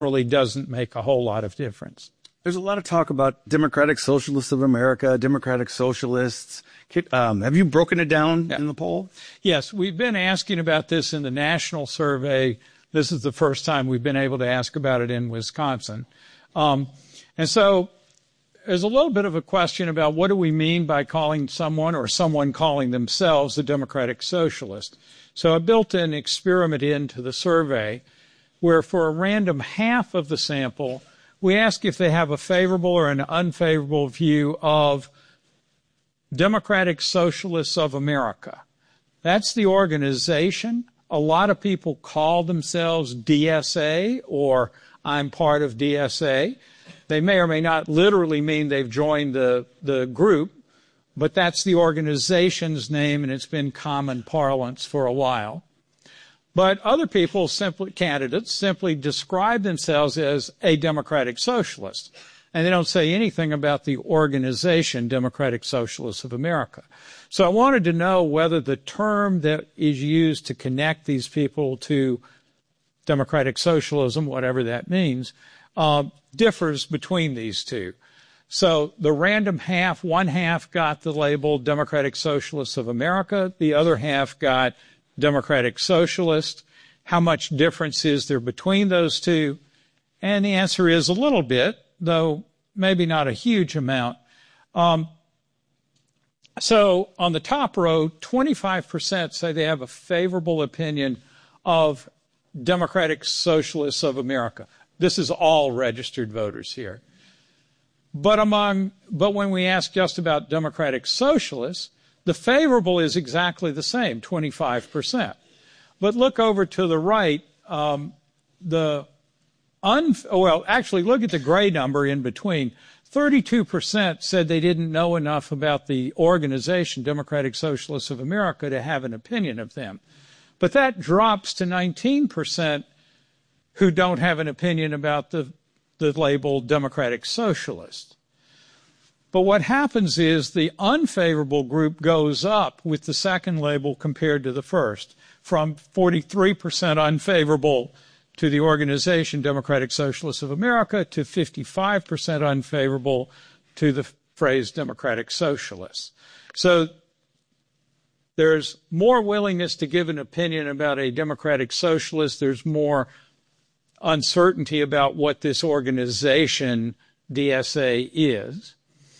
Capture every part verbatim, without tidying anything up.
really doesn't make a whole lot of difference. There's a lot of talk about Democratic Socialists of America, Democratic Socialists. Um, have you broken it down yeah. in the poll? Yes, we've been asking about this in the national survey. This is the first time we've been able to ask about it in Wisconsin. Um, and so there's a little bit of a question about what do we mean by calling someone or someone calling themselves a Democratic Socialist. So I built an experiment into the survey where for a random half of the sample, we ask if they have a favorable or an unfavorable view of Democratic Socialists of America. That's the organization. A lot of people call themselves D S A or I'm part of D S A. They may or may not literally mean they've joined the, the group, but that's the organization's name, and it's been common parlance for a while. But other people, simply candidates, simply describe themselves as a Democratic Socialist, and they don't say anything about the organization Democratic Socialists of America. So I wanted to know whether the term that is used to connect these people to Democratic Socialism, whatever that means, uh, differs between these two. So the random half, one half got the label Democratic Socialists of America, the other half got Democratic Socialist. How much difference is there between those two? And the answer is a little bit, though maybe not a huge amount. Um, so on the top row, twenty-five percent say they have a favorable opinion of Democratic Socialists of America. This is all registered voters here. But among, but when we ask just about Democratic Socialists, the favorable is exactly the same, twenty-five percent. But look over to the right, um, the un, well, actually look at the gray number in between. thirty-two percent said they didn't know enough about the organization, Democratic Socialists of America, to have an opinion of them. But that drops to nineteen percent who don't have an opinion about the, the label Democratic Socialist. But what happens is the unfavorable group goes up with the second label compared to the first, from forty-three percent unfavorable to the organization Democratic Socialists of America to fifty-five percent unfavorable to the phrase Democratic Socialists. So there's more willingness to give an opinion about a Democratic Socialist. There's more uncertainty about what this organization D S A is.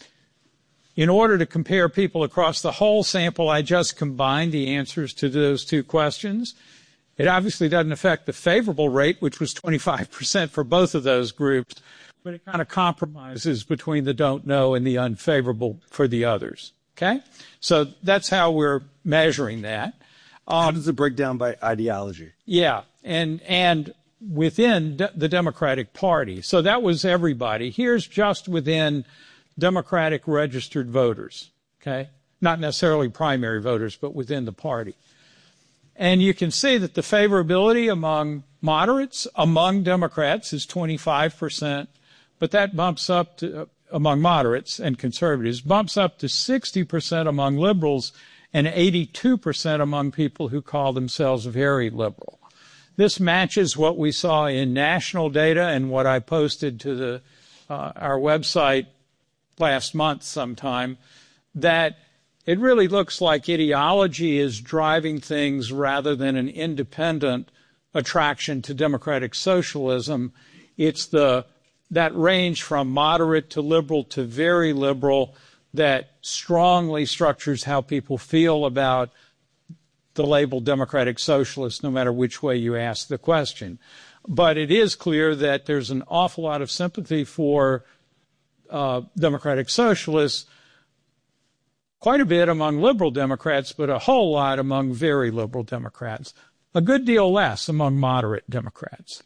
In order to compare people across the whole sample, I just combined the answers to those two questions. It obviously doesn't affect the favorable rate, which was twenty-five percent for both of those groups, but it kind of compromises between the don't know and the unfavorable for the others. Okay? So that's how we're measuring that. Um, how does it break down by ideology? Yeah, and and within de- the Democratic Party. So that was everybody. Here's just within Democratic registered voters, okay? Not necessarily primary voters, but within the party. And you can see that the favorability among moderates, among Democrats, is twenty-five percent, but that bumps up to, uh, among moderates and conservatives, bumps up to sixty percent among liberals and eighty-two percent among people who call themselves very liberal. This matches what we saw in national data and what I posted to the uh, our website last month sometime, that it really looks like ideology is driving things rather than an independent attraction to democratic socialism. It's the that range from moderate to liberal to very liberal that strongly structures how people feel about the label democratic socialist, no matter which way you ask the question. But it is clear that there's an awful lot of sympathy for uh, democratic socialists, quite a bit among liberal Democrats, but a whole lot among very liberal Democrats. A good deal less among moderate Democrats.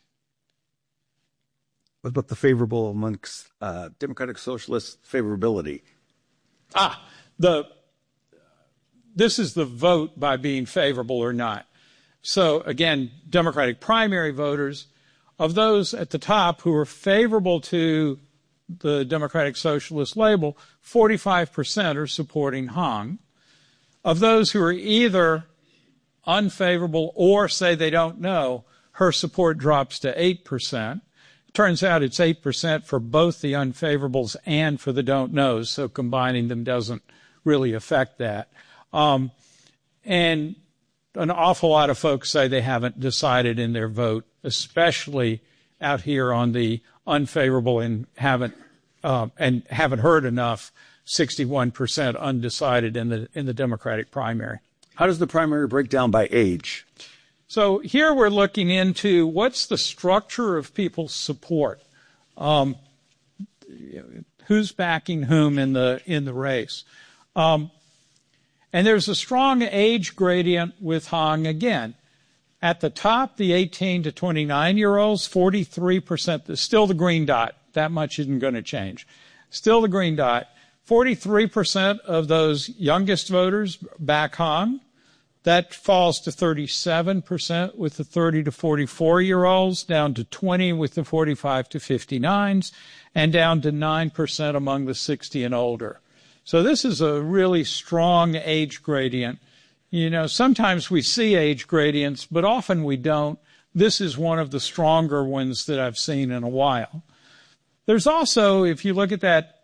What about the favorable amongst uh, democratic socialists' favorability? Ah, the this is the vote by being favorable or not. So again, Democratic primary voters, of those at the top who are favorable to the Democratic Socialist label, forty-five percent are supporting Hong. Of those who are either unfavorable or say they don't know, her support drops to eight percent. turns out it's eight percent for both the unfavorables and for the don't knows, so combining them doesn't really affect that. Um, and an awful lot of folks say they haven't decided in their vote, especially out here on the unfavorable and haven't uh, and haven't heard enough. sixty-one percent undecided in the in the Democratic primary. How does the primary break down by age? So here we're looking into what's the structure of people's support. Um, who's backing whom in the in the race? Um, and there's a strong age gradient with Hong again. At the top, the eighteen to twenty-nine year olds, forty-three percent, still the green dot. That much isn't going to change. Still the green dot. forty-three percent of those youngest voters back Hong. That falls to thirty-seven percent with the thirty to forty-four year olds, down to twenty with the forty-five to fifty-nines, and down to nine percent among the sixty and older. So this is a really strong age gradient. You know, sometimes we see age gradients, but often we don't. This is one of the stronger ones that I've seen in a while. There's also, if you look at that,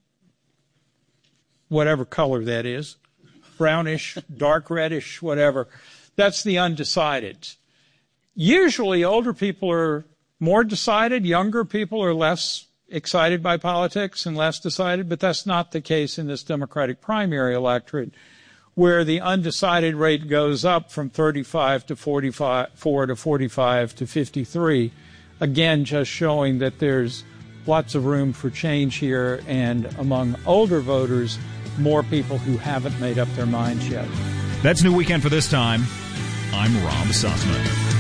whatever color that is, brownish, dark reddish, whatever, that's the undecideds. Usually older people are more decided, younger people are less excited by politics and less decided, but that's not the case in this Democratic primary electorate, where the undecided rate goes up from thirty-five to forty-five, four to forty-five to fifty-three. Again, just showing that there's lots of room for change here, and among older voters, more people who haven't made up their minds yet. That's New Weekend for this time. I'm Rob Sussman.